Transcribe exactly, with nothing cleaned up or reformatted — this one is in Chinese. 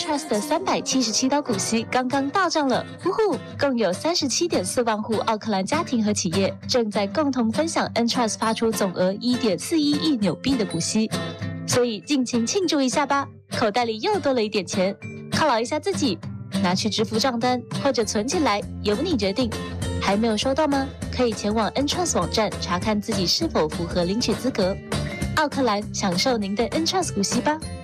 Entrust 的三百七十七刀股息刚刚到账了，呼呼！共有三十七点四万户奥克兰家庭和企业正在共同分享 Entrust 发出总额一点四一亿纽币的股息，所以尽情庆祝一下吧，口袋里又多了一点钱，犒劳一下自己，拿去支付账单或者存起来，由你决定。还没有收到吗？可以前往 Entrust 网站查看自己是否符合领取资格。奥克兰，享受您的 Entrust 股息吧。